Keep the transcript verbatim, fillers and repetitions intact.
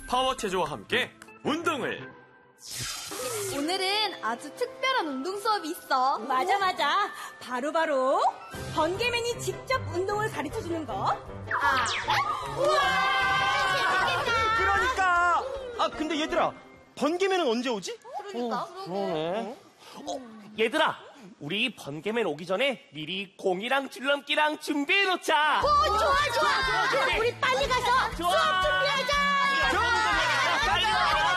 파워체조와 함께 운동을. 오늘은 아주 특별한 운동 수업이 있어. 맞아 맞아. 바로바로 바로 번개맨이 직접 운동을 가르쳐주는 거. 아, 우와! 재밌겠다. 그러니까. 아 근데 얘들아, 번개맨은 언제 오지? 그러니까. 어, 그러네. 어, 얘들아, 우리 번개맨 오기 전에 미리 공이랑 줄넘기랑 준비해놓자. 오, 좋아 좋아. 좋아. 우리 빨리 가서 좋아. 수업 준비하자. 좋아. 빨리 와.